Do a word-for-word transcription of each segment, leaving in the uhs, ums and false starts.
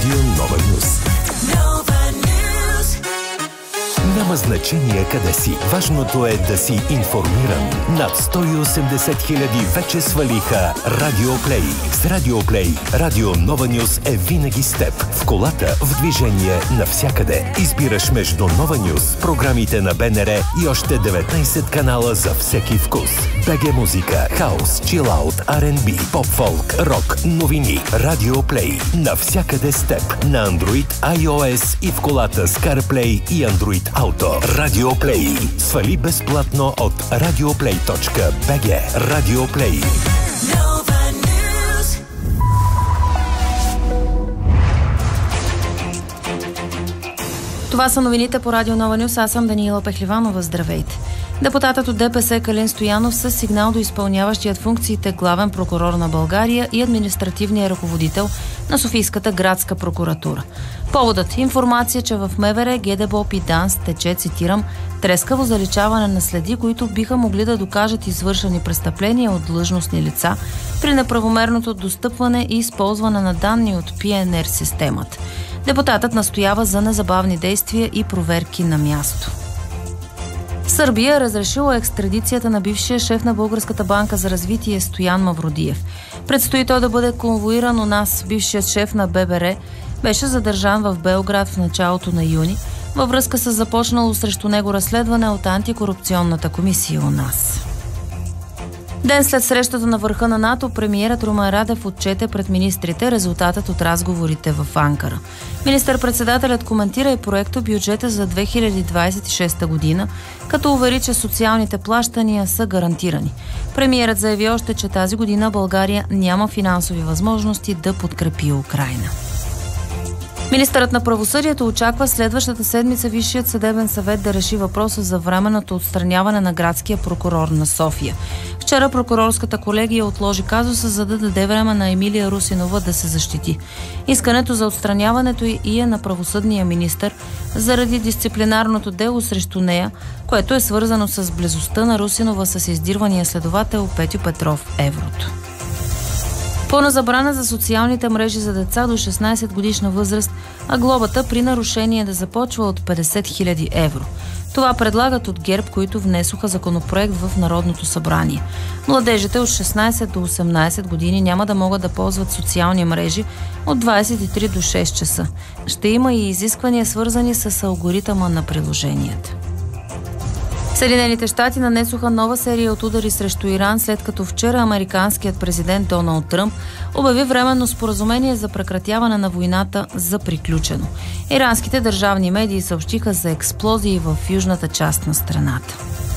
Радио Нова Нюз. Няма значение къде си. Важното е да си информиран. Над сто и осемдесет хиляди вече свалиха Радио Плей. С Радио Плей Радио Нова Нюз е винаги с теб. В колата, в движение, навсякъде. Избираш между Нова Нюз, програмите на БНР и още деветнайсет канала за всеки вкус. БГ музика, хаус, чилаут, Ар енд Би, поп-фолк, рок, новини. Радио Плей. Навсякъде с теб. На Android, iOS и в колата с CarPlay и Android Auto. Радио Плей. Свали безплатно от радиоплей точка би джи. Радио Плей. Това са новините по Радио Нова Нюз. Аз съм Даниела Пехливанова. Здравейте. Депутатът от ДПС Калин Стоянов със сигнал до изпълняващият функциите главен прокурор на България и административния ръководител на Софийската градска прокуратура. Поводът – информация, че в МВР, ГДБОП и ДАНС тече, цитирам, трескаво заличаване на следи, които биха могли да докажат извършени престъпления от длъжностни лица при неправомерното достъпване и използване на данни от Пи Ен Ар системата. Депутатът настоява за незабавни действия и проверки на място. Сърбия разрешила екстрадицията на бившия шеф на Българската банка за развитие Стоян Мавродиев. Предстои той да бъде конвоиран у нас. Бившият шеф на Бе Бе Ер беше задържан в Белград в началото на юни във връзка с започнало срещу него разследване от антикорупционната комисия у нас. Ден след срещата на върха на НАТО, премиерът Румен Радев отчете пред министрите резултатът от разговорите в Анкара. Министър-председателят коментира и проекто бюджета за две хиляди двадесет и шеста година, като увери, че социалните плащания са гарантирани. Премиерът заяви още, че тази година България няма финансови възможности да подкрепи Украйна. Министърът на правосъдието очаква следващата седмица Висшият съдебен съвет да реши въпроса за временното отстраняване на градския прокурор на София. Вчера прокурорската колегия отложи казуса, за да даде време на Емилия Русинова да се защити. Искането за отстраняването и е на правосъдния министър заради дисциплинарното дело срещу нея, което е свързано с близостта на Русинова с издирвания следовател Петю Петров Еврото. Пълна забрана за социалните мрежи за деца до шестнайсет годишна възраст, а глобата при нарушение да започва от петдесет хиляди евро. Това предлагат от ГЕРБ, които внесоха законопроект в Народното събрание. Младежите от шестнайсет до осемнайсет години няма да могат да ползват социални мрежи от двадесет и три до шест часа. Ще има и изисквания, свързани с алгоритъма на приложенията. Съединените щати нанесоха нова серия от удари срещу Иран, след като вчера американският президент Доналд Тръмп обяви временно споразумение за прекратяване на войната за приключено. Иранските държавни медии съобщиха за експлозии в южната част на страната.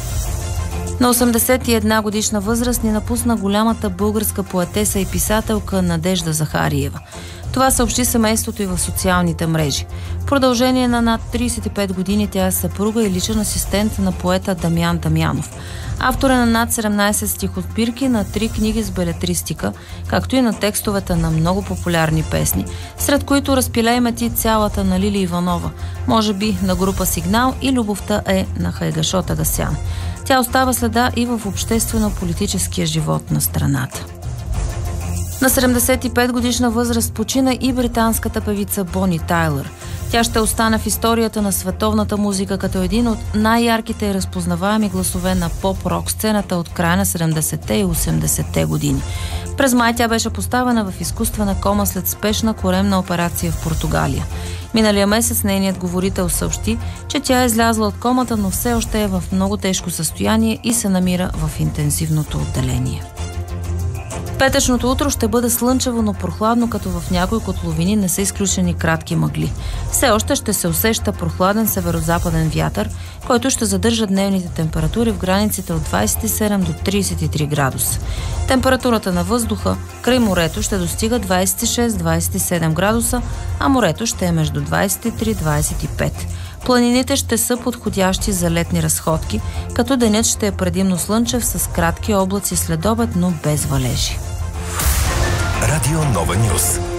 На осемдесет и една годишна възраст ни напусна голямата българска поетеса и писателка Надежда Захариева. Това съобщи семейството и в социалните мрежи. В продължение на над трийсет и пет години тя е съпруга и личен асистент на поета Дамян Дамянов. Автор е на над седемнайсет стихосбирки, на три книги с белетристика, както и на текстовете на много популярни песни, сред които "Разпилей ме ти" цялата на Лили Иванова, може би на група Сигнал и "Любовта е" на Хайгашод Агасян. Тя остава следа и в обществено-политическия живот на страната. На седемдесет и пет годишна възраст почина и британската певица Бони Тайлър. Тя ще остане в историята на световната музика като един от най-ярките и разпознаваеми гласове на поп-рок сцената от края на седемдесетте и осемдесетте години. През май тя беше поставена в изкуствена кома след спешна коремна операция в Португалия. Миналия месец нейният говорител съобщи, че тя е излязла от комата, но все още е в много тежко състояние и се намира в интензивното отделение. Петъчното утро ще бъде слънчево, но прохладно, като в някои котловини не са изключени кратки мъгли. Все още ще се усеща прохладен северозападен вятър, който ще задържа дневните температури в границите от двадесет и седем до тридесет и три градуса. Температурата на въздуха край морето ще достига двадесет и шест до двадесет и седем градуса, а морето ще е между двадесет и три и двадесет и пет. Планините ще са подходящи за летни разходки, като денят ще е предимно слънчев с кратки облаци след обед, но без валежи. Радио Нова Нюз.